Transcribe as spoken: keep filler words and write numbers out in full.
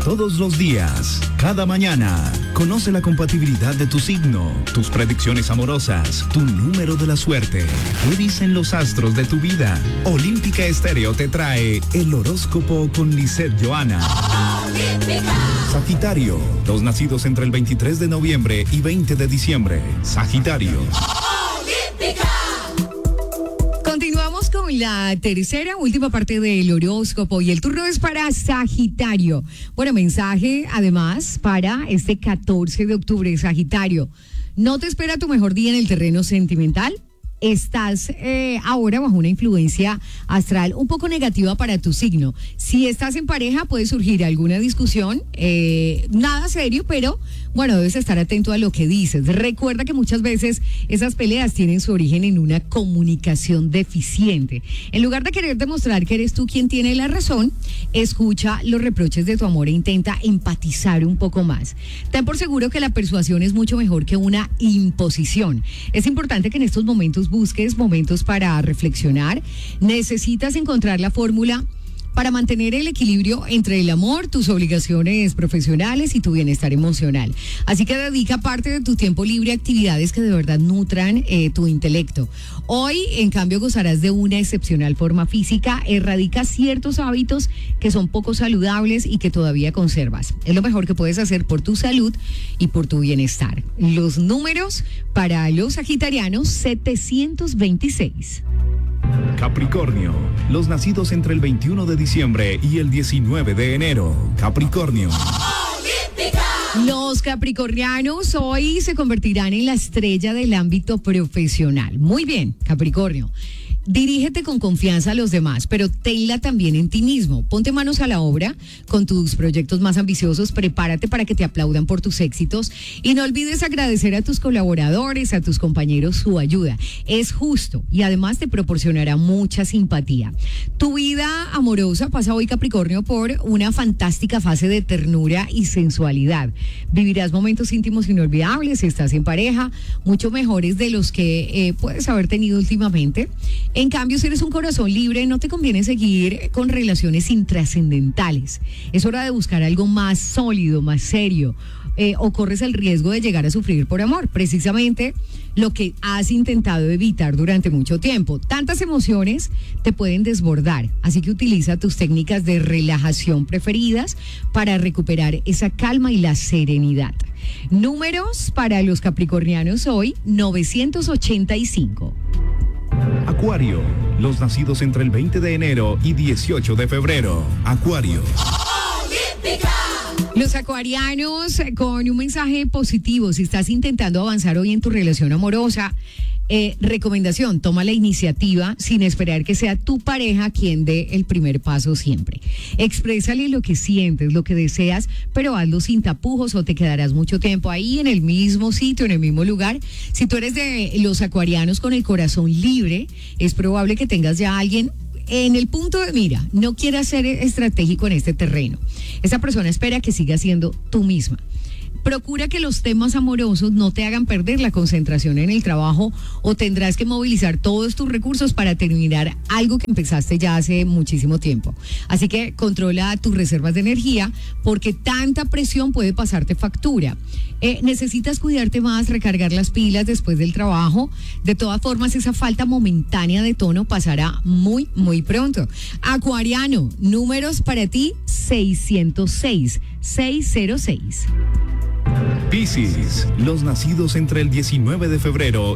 Todos los días, cada mañana, conoce la compatibilidad de tu signo, tus predicciones amorosas, tu número de la suerte. ¿Qué dicen los astros de tu vida? Olímpica Estéreo te trae el horóscopo con Lisette Johanna. ¡Olímpica! Sagitario, los nacidos entre el veintitrés de noviembre y veinte de diciembre. Sagitario. ¡Olímpica! Continuamos con la tercera, última parte del horóscopo y el turno es para Sagitario. Bueno, mensaje además para este catorce de octubre, Sagitario. ¿No te espera tu mejor día en el terreno sentimental? Estás eh, ahora bajo una influencia astral un poco negativa para tu signo. Si estás en pareja puede surgir alguna discusión, eh, nada serio, pero bueno, debes estar atento a lo que dices. Recuerda que muchas veces esas peleas tienen su origen en una comunicación deficiente. En lugar de querer demostrar que eres tú quien tiene la razón, escucha los reproches de tu amor e intenta empatizar un poco más. Ten por seguro que la persuasión es mucho mejor que una imposición. Es importante que en estos momentos busques momentos para reflexionar. Necesitas encontrar la fórmula para mantener el equilibrio entre el amor, tus obligaciones profesionales y tu bienestar emocional. Así que dedica parte de tu tiempo libre a actividades que de verdad nutran eh, tu intelecto. Hoy, en cambio, gozarás de una excepcional forma física. Erradica ciertos hábitos que son poco saludables y que todavía conservas. Es lo mejor que puedes hacer por tu salud y por tu bienestar. Los números para los sagitarianos, setecientos veintiséis. Capricornio, los nacidos entre el veintiuno de diciembre y el diecinueve de enero. Capricornio. ¡Olímpica! Los capricornianos hoy se convertirán en la estrella del ámbito profesional. Muy bien, Capricornio. Dirígete con confianza a los demás, pero tenla también en ti mismo. Ponte manos a la obra con tus proyectos más ambiciosos, prepárate para que te aplaudan por tus éxitos y no olvides agradecer a tus colaboradores, a tus compañeros su ayuda. Es justo y además te proporcionará mucha simpatía. Tu vida amorosa pasa hoy, Capricornio, por una fantástica fase de ternura y sensualidad. Vivirás momentos íntimos inolvidables si estás en pareja, mucho mejores de los que eh, puedes haber tenido últimamente. En cambio, si eres un corazón libre, no te conviene seguir con relaciones intrascendentales. Es hora de buscar algo más sólido, más serio, eh, o corres el riesgo de llegar a sufrir por amor, precisamente lo que has intentado evitar durante mucho tiempo. Tantas emociones te pueden desbordar, así que utiliza tus técnicas de relajación preferidas para recuperar esa calma y la serenidad. Números para los capricornianos hoy, novecientos ochenta y cinco. Acuario, los nacidos entre el veinte de enero y dieciocho de febrero. Acuario. ¡Olímpica! Los acuarianos con un mensaje positivo. Si estás intentando avanzar hoy en tu relación amorosa, eh, recomendación, toma la iniciativa sin esperar que sea tu pareja quien dé el primer paso siempre. Exprésale lo que sientes, lo que deseas, pero hazlo sin tapujos o te quedarás mucho tiempo ahí en el mismo sitio, en el mismo lugar. Si tú eres de los acuarianos con el corazón libre, es probable que tengas ya a alguien en el punto de mira. No quieras ser estratégico en este terreno. Esa persona espera que sigas siendo tú misma. Procura que los temas amorosos no te hagan perder la concentración en el trabajo o tendrás que movilizar todos tus recursos para terminar algo que empezaste ya hace muchísimo tiempo. Así que controla tus reservas de energía porque tanta presión puede pasarte factura. Eh, necesitas cuidarte más, recargar las pilas después del trabajo. De todas formas, esa falta momentánea de tono pasará muy, muy pronto. Acuariano, números para ti, seiscientos seis, seiscientos seis. Piscis, los nacidos entre el diecinueve de febrero